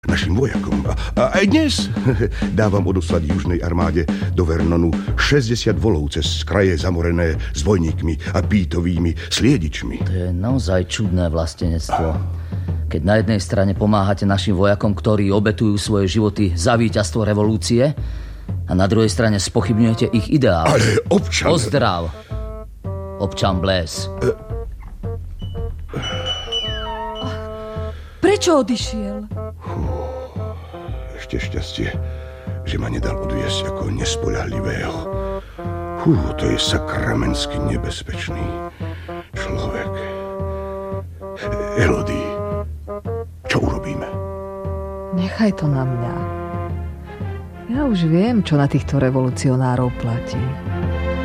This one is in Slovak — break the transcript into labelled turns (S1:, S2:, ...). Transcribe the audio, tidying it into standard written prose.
S1: našim vojakom. A aj dnes dávam odoslať južnej armáde do Vernonu 60 volov cez kraje zamorené s vojníkmi a pýtovými sliedičmi.
S2: To je naozaj čudné vlastenectvo. Keď na jednej strane pomáhate našim vojakom, ktorí obetujú svoje životy za víťazstvo revolúcie, a na druhej strane spochybňujete ich ideál.
S1: Ale občan...
S2: Pozdrav, občan Blaise.
S3: Prečo odišiel?
S1: Ešte šťastie, že ma nedal odviesť ako nespoľahlivého. To je sakramensky nebezpečný človek. Elodie, čo urobíme?
S4: Nechaj to na mňa. Ja už viem, čo na týchto revolucionárov platí.